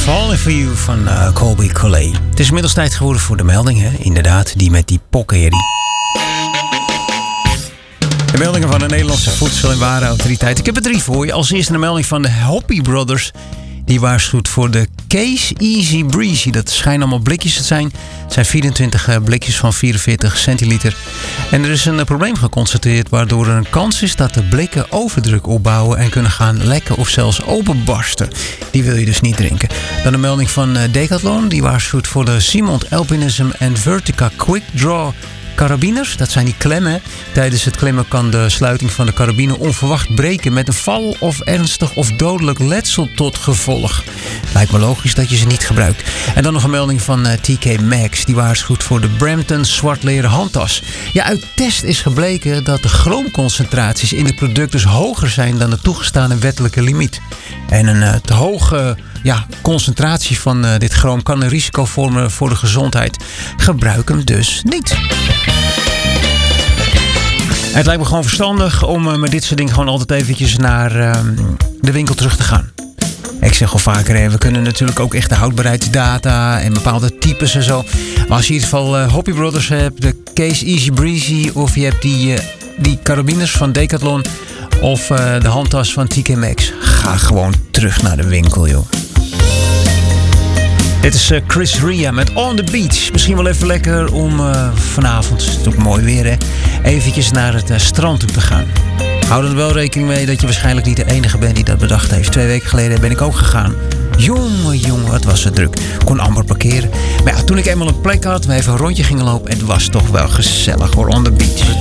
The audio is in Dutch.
Falling for You van Colby Collet. Het is inmiddels tijd geworden voor de melding, hè? Inderdaad, die met die pokkenherrie. De meldingen van de Nederlandse Voedsel- en Warenautoriteit. Ik heb er 3 voor je. Als eerste een melding van de Hoppy Brothers. Die waarschuwt voor de Case Easy Breezy. Dat schijnen allemaal blikjes te zijn. Het zijn 24 blikjes van 44 centiliter. En er is een probleem geconstateerd waardoor er een kans is dat de blikken overdruk opbouwen en kunnen gaan lekken of zelfs openbarsten. Die wil je dus niet drinken. Dan een melding van Decathlon. Die waarschuwt voor de Simont Alpinism en Vertica Quick Draw carabiners. Dat zijn die klemmen. Tijdens het klemmen kan de sluiting van de carabine onverwacht breken met een val of ernstig of dodelijk letsel tot gevolg. Lijkt me logisch dat je ze niet gebruikt. En dan nog een melding van TK Maxx. Die waarschuwt voor de Brampton zwartleren handtas. Ja, uit test is gebleken dat de chroomconcentraties in het product dus hoger zijn dan de toegestane wettelijke limiet. En een te hoge concentratie van dit chroom kan een risico vormen voor de gezondheid. Gebruik hem dus niet. Het lijkt me gewoon verstandig om met dit soort dingen gewoon altijd eventjes naar de winkel terug te gaan. Ik zeg al vaker, we kunnen natuurlijk ook echt de houdbaarheidsdata en bepaalde types en zo. Maar als je in ieder geval Hoppy Brothers hebt, de Case Easy Breezy, of je hebt die carabiners van Decathlon of de handtas van TK Maxx, ga gewoon terug naar de winkel, joh. Dit is Chris Ria met On The Beach. Misschien wel even lekker om vanavond, het is ook mooi weer, hè, eventjes naar het strand toe te gaan. Hou er wel rekening mee dat je waarschijnlijk niet de enige bent die dat bedacht heeft. 2 weken geleden ben ik ook gegaan. Jongen, wat was het druk. Ik kon amper parkeren. Maar ja, toen ik eenmaal een plek had, we even een rondje gingen lopen, het was toch wel gezellig hoor, On The Beach.